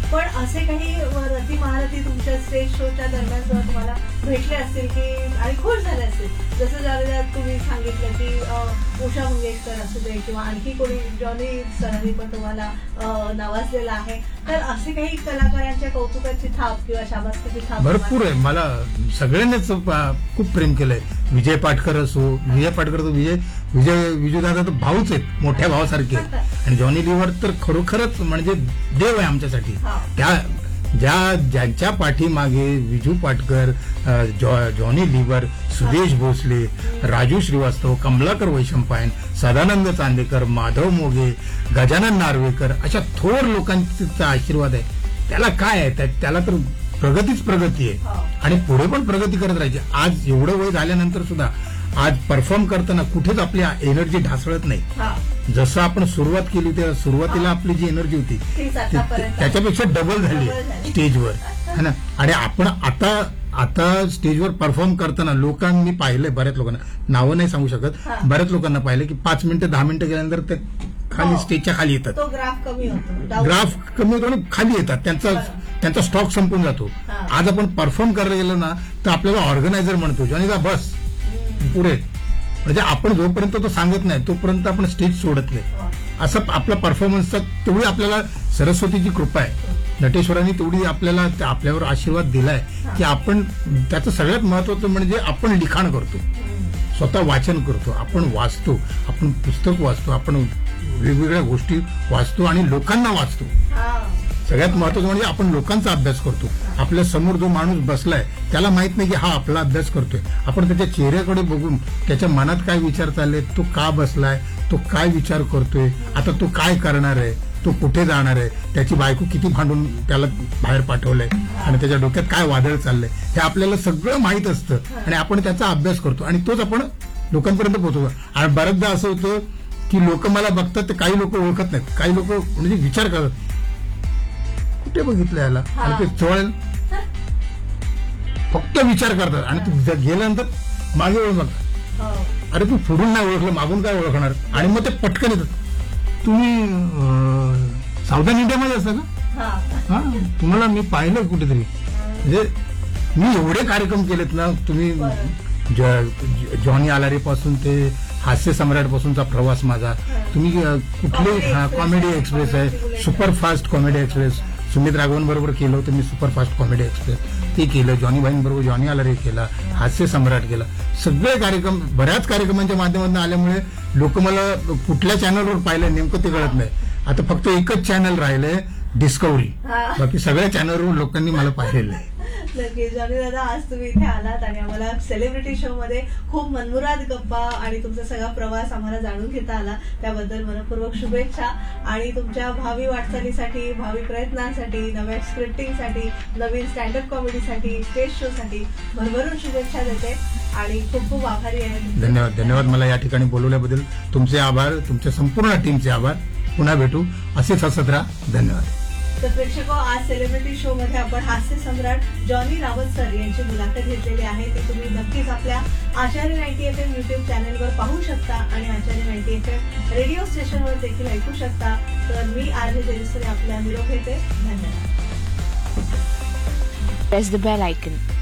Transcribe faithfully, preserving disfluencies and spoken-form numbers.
पण असे काही रती महारथी तुमच्या स्टेज शोच्या दरम्यान जेव्हा तुम्हाला भेटले असतील की आणि खुश झाले असतील, जसं ज्यावेळेला तुम्ही सांगितलं की उषा मंगेशकर असू दे किंवा आणखी कोणी जॉनी सरांनी पण तुम्हाला नावाजलेलं आहे, तर असे काही कलाकारांच्या कौतुकाची थाप किंवा शाबासकीची थाप भरपूर आहे. मला सगळ्यांनीच खूप प्रेम केलंय. विजय पाटकर असो, विजय पाटकर तो विजय विजय विजयदादा तर भाऊच आहेत, मोठ्या भावासारखे. आणि जॉनी लिव्हर तर खरोखरच म्हणजे देव आहे आमच्यासाठी. त्या ज्या ज्यांच्या पाठीमागे विजू पाटकर, जॉनी लिव्हर, सुदेश भोसले, राजू श्रीवास्तव, कमलाकर वैशंपायन, सदानंद चांदेकर, माधव मोगे, गजानन नार्वेकर अशा थोर लोकांचा आशीर्वाद आहे. त्याला काय आहे, त्याला तर प्रगतीच प्रगती आहे आणि पुढे पण प्रगती करत राहायची. आज एवढं वय झाल्यानंतर सुद्धा आज परफॉर्म करताना कुठेच आपली एनर्जी ढासळत नाही. जसं आपण सुरुवात केली त्या सुरुवातीला आपली जी एनर्जी होती त्याच्यापेक्षा डबल झाली स्टेजवर, है ना. आणि आपण आता आता स्टेजवर परफॉर्म करताना लोकांनी पाहिलंय, बऱ्याच लोकांना, नावं नाही सांगू शकत, बऱ्याच लोकांना पाहिलं की पाच मिनिटं दहा मिनिटं गेल्यानंतर ते खाली स्टेजच्या खाली येतात. ग्राफ कमी होतो ग्राफ कमी होतो आणि खाली येतात, त्यांचा त्यांचा स्टॉक संपून जातो. आज आपण परफॉर्म करायला गेलो ना तर आपल्याला ऑर्गनायझर म्हणतो, जॉनी का बस पुढे, म्हणजे आपण जोपर्यंत तो सांगत नाही तोपर्यंत आपण स्टेज सोडत नाही. असं आपला परफॉर्मन्सचा तेवढी आपल्याला सरस्वतीची कृपा आहे, नटेश्वरांनी तेवढी आपल्याला आपल्यावर आशीर्वाद दिलाय की आपण त्याचं सगळ्यात महत्वाचं म्हणजे आपण लिखाण करतो, स्वतः वाचन करतो, आपण वाचतो, आपण पुस्तक वाचतो, आपण वेगवेगळ्या गोष्टी वाचतो आणि लोकांना वाचतो. सगळ्यात महत्वाचं म्हणजे आपण लोकांचा अभ्यास करतो. आपल्या समोर जो माणूस बसलाय त्याला माहित नाही की हा आपला अभ्यास करतोय. आपण त्याच्या चेहऱ्याकडे बघून त्याच्या मनात काय विचार चालले, तो का बसलाय, तो काय विचार करतोय, आता तो काय करणार आहे, तो कुठे जाणार आहे, त्याची बायको किती भांडून त्याला बाहेर पाठवलंय आणि त्याच्या डोक्यात काय वादळ चाललंय, हे आपल्याला सगळं माहित असतं आणि आपण त्याचा अभ्यास करतो आणि तोच आपण लोकांपर्यंत पोहोचवतो. आणि बऱ्याचदा असं होतं की लोक मला बघतात तर काही लोक ओळखत नाहीत, काही लोक म्हणजे विचार करतात कुठे बघितलं याला, आणि ते चोळेल फक्त विचार करतात आणि तू गेल्यानंतर मागे ओळख बघतात, अरे तू पुढून नाही ओळखलं मागून काय ओळखणार, आणि मग ते पटकन येतात. तुम्ही सावधान इंडियामध्ये असता का? हा, तुम्हाला मी पाहिलं कुठेतरी, म्हणजे मी एवढे कार्यक्रम केलेत ना. तुम्ही जॉनी आलारे पासून ते हास्य सम्राट पासूनचा प्रवास माझा, तुम्ही कुठले कॉमेडी एक्सप्रेस आहे, superfast comedy express, Sumit Raghavan बरोबर केलं होतं मी सुपरफास्ट कॉमेडी एक्सप्रेस, ते केलं. जॉनी भाईन बरोबर जॉनी आलारे केला, हास्य सम्राट केला. सगळे कार्यक्रम बऱ्याच कार्यक्रमांच्या माध्यमातून आल्यामुळे लोक मला कुठल्या चॅनलवर पाहिलं नेमकं ते कळत नाही. आता फक्त एकच चॅनल राहिलंय, डिस्कव्हरी, बाकी सगळ्या चॅनलवर लोकांनी मला पाहिलेलं आहे. नक्की. जॉनी दादा, आज तुम्ही इथे आलात आणि आम्हाला सेलिब्रिटी शो मध्ये खूप मनमुराद गप्पा आणि तुमचा सगळा प्रवास आम्हाला जाणून घेता आला, त्याबद्दल मनपूर्वक शुभेच्छा. आणि तुमच्या भावी वाटचालीसाठी, भावी प्रयत्नांसाठी, नव्या स्क्रिप्टिंगसाठी, नवीन स्टँडअप कॉमेडीसाठी, स्टेज शो साठी भरभरून शुभेच्छा देते आणि खूप खूप आभारी आहे. धन्यवाद. धन्यवाद. मला या ठिकाणी बोलवल्याबद्दल तुमचे आभार, तुमच्या संपूर्ण टीमचे आभार. पुन्हा भेटू, असेच हसत राहा. धन्यवाद. तर प्रेक्षको, आज सेलिब्रिटी शो मध्ये आपण हास्य सम्राट जॉनी रावत सर यांची मुलाखत घेतलेली आहे. ती तुम्ही नक्कीच आपल्या आचार्य नाईन्टी एफ एम युट्यूब चॅनलवर पाहू शकता आणि आचार्य नाईन्टी एफ एम रेडिओ स्टेशनवर देखील ऐकू शकता. तर मी आरजे तेजस्वी आपल्या निरोप घेते. धन्यवाद. Press the bell icon.